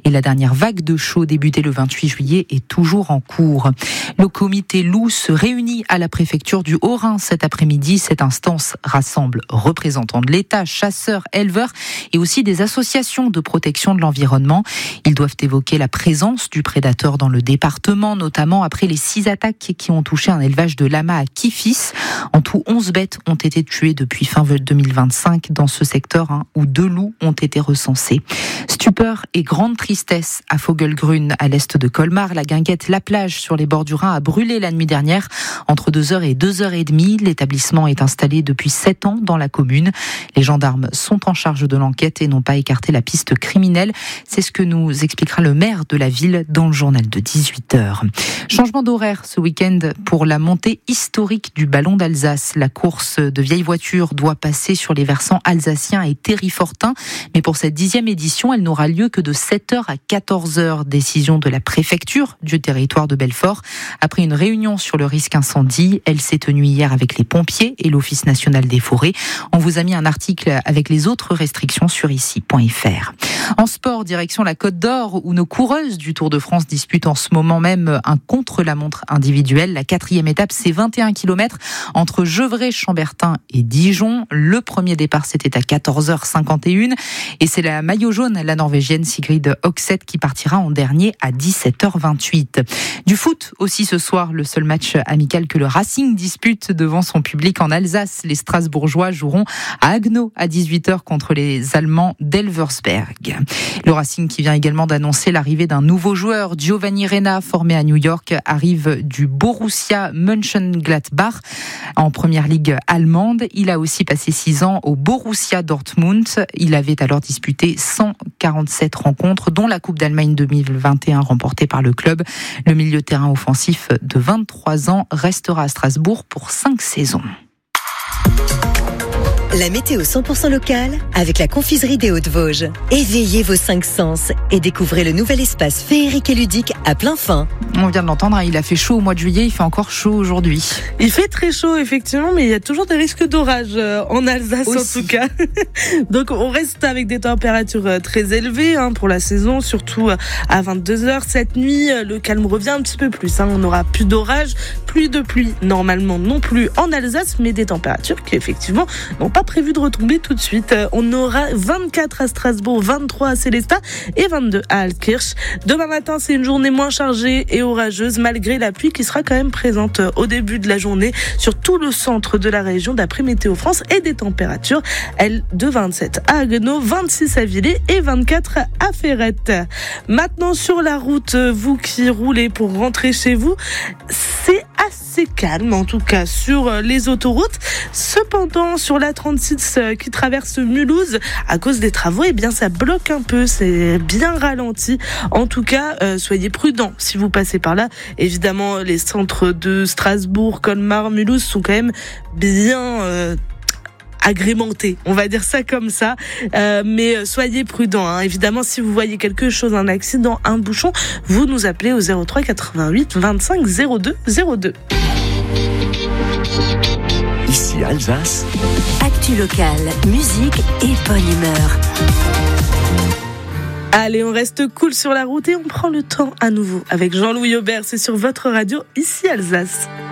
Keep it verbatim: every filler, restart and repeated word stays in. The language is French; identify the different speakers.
Speaker 1: Et la dernière vague de chaud débutée le vingt-huit juillet est toujours en cours. Le comité loup se réunit à la préfecture du Haut-Rhin cet après-midi. Cette instance rassemble représentants de l'État, chasseurs, éleveurs et aussi des associations de protection de l'environnement. Ils doivent évoquer la présence du prédateur dans le département, notamment après les six attaques qui ont touché un élevage de lamas à Kifis. En tout, onze bêtes ont été tuées depuis fin deux mille vingt-cinq dans ce secteur hein, où deux loups ont été recensés. Stupeur et grande tristesse à Fogelgrün, à l'est de Colmar. La guinguette La Plage sur les bords du Rhin a brûlé la nuit dernière entre deux heures et deux heures trente. L'établissement est installé depuis sept ans dans la commune. Les gendarmes sont en charge de l'enquête et n'ont pas écarté la piste criminelle. C'est ce que nous expliquera le maire de la ville dans le journal de dix-huit heures. Changement d'horaire ce week-end pour la montée historique du Ballon d'Alsace. La course de vieilles voitures doit passer sur les versants alsaciens et terrifortains. Mais pour cette dixième édition, elle n'aura lieu que de sept heures à quatorze heures. Décision de la préfecture du territoire de Belfort. Après une réunion sur le risque incendie, elle s'est tenue hier avec les pompiers et l'Office national des forêts. On vous a mis un article avec les autres restrictions sur ici point f r. En sport, direction la Côte d'Or, où nos coureuses du Tour de France disputent en ce moment même un contre-la-montre individuel. La quatrième étape, c'est vingt et un kilomètres entre Gevrey, Chambertin et Dijon. Le premier départ, c'était à quatorze heures cinquante et une. Et c'est la maillot jaune, la norvégienne Sigrid Hokseth, qui partira en dernier à dix-sept heures vingt-huit. Du foot aussi ce soir, le seul match amical que le Racing dispute devant son public en Alsace. Les Strasbourgeois joueront à Haguenau à dix-huit heures contre les Allemands d'Elversberg. Le Racing qui vient également d'annoncer l'arrivée d'un nouveau joueur, Giovanni Reina, formé à New York, arrive du Borussia Mönchengladbach en première ligue allemande. Il a aussi passé six ans au Borussia Dortmund. Il avait alors disputé cent quarante-sept rencontres, dont la Coupe d'Allemagne deux mille vingt et un remportée par le club. Le milieu de terrain offensif de vingt-trois ans restera à Strasbourg pour cinq saisons.
Speaker 2: La météo cent pour cent locale avec la confiserie des Hauts-de-Vosges. Éveillez vos cinq sens et découvrez le nouvel espace féerique et ludique à plein fin.
Speaker 1: On vient de l'entendre, il a fait chaud au mois de juillet, il fait encore chaud aujourd'hui.
Speaker 3: Il fait très chaud effectivement, mais il y a toujours des risques d'orage en Alsace aussi. En tout cas. Donc on reste avec des températures très élevées hein, pour la saison, surtout à vingt-deux heures. Cette nuit, le calme revient un petit peu plus. Hein. On n'aura plus d'orage, plus de pluie normalement non plus en Alsace, mais des températures qui effectivement n'ont pas prévu de retomber tout de suite. On aura vingt-quatre à Strasbourg, vingt-trois à Sélestat et vingt-deux à Altkirch. Demain matin, c'est une journée moins chargée et orageuse malgré la pluie qui sera quand même présente au début de la journée sur tout le centre de la région d'après Météo France et des températures, elles, de vingt-sept à Haguenau, vingt-six à Villers et vingt-quatre à Ferrette. Maintenant sur la route, vous qui roulez pour rentrer chez vous, c'est assez calme en tout cas sur les autoroutes. Cependant, sur la trente-six qui traverse Mulhouse, à cause des travaux, eh bien ça bloque un peu, c'est bien ralenti. En tout cas, euh, soyez prudents si vous passez par là. Évidemment, les centres de Strasbourg, Colmar, Mulhouse sont quand même bien euh, agrémenté, on va dire ça comme ça, euh, mais soyez prudents hein. Évidemment, si vous voyez quelque chose, un accident, un bouchon, vous nous appelez au zéro trois quatre-vingt-huit vingt-cinq zéro deux zéro deux.
Speaker 4: Ici Alsace.
Speaker 2: Actu locale, musique et bonne humeur.
Speaker 3: Allez, on reste cool sur la route et on prend le temps à nouveau avec Jean-Louis Aubert, c'est sur votre radio Ici Alsace.